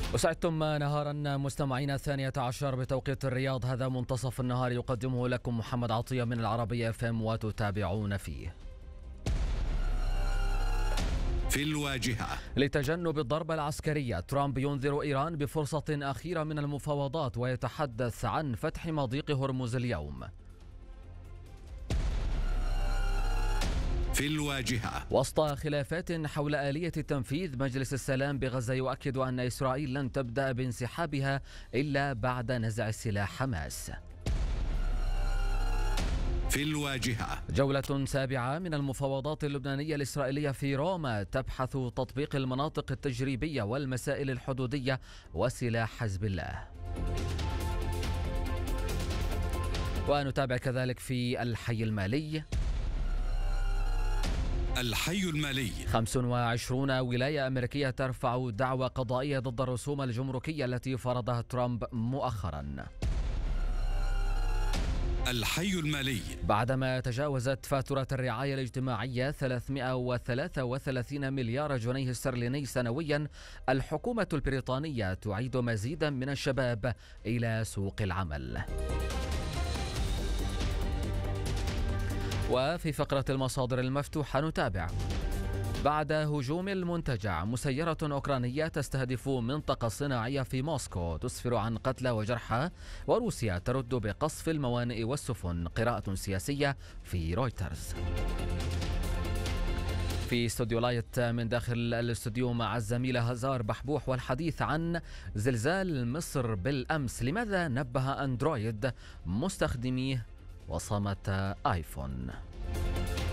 وسعدتم نهارا مستمعين 12 بتوقيت الرياض. هذا منتصف النهار يقدمه لكم محمد عطية من العربية FM وتتابعون فيه. في الواجهة: لتجنب الضربة العسكرية، ترامب ينذر إيران بفرصة أخيرة من المفاوضات ويتحدث عن فتح مضيق هرمز اليوم. في الواجهة: وسط خلافات حول آلية تنفيذ مجلس السلام بغزة، يؤكد أن إسرائيل لن تبدأ بانسحابها إلا بعد نزع سلاح حماس. في الواجهة: جولة سابعة من المفاوضات اللبنانية الإسرائيلية في روما تبحث تطبيق المناطق التجريبية والمسائل الحدودية وسلاح حزب الله. ونتابع كذلك في الحي المالي. الحي المالي: 25 ولاية أمريكية ترفع دعوى قضائية ضد الرسوم الجمركية التي فرضها ترامب مؤخرا. الحي المالي: بعدما تجاوزت فاتورة الرعاية الاجتماعية 333 مليار جنيه استرليني سنويا، الحكومة البريطانية تعيد مزيدا من الشباب إلى سوق العمل. وفي فقرة المصادر المفتوحة نتابع: بعد هجوم المنتجع، مسيرة أوكرانية تستهدف منطقة صناعية في موسكو تسفر عن قتلى وجرحى، وروسيا ترد بقصف الموانئ والسفن. قراءة سياسية في رويترز. في استوديو لايت من داخل الاستوديو مع الزميلة هزار بحبوح، والحديث عن زلزال مصر بالأمس. لماذا نبه أندرويد مستخدميه وصمت آيفون؟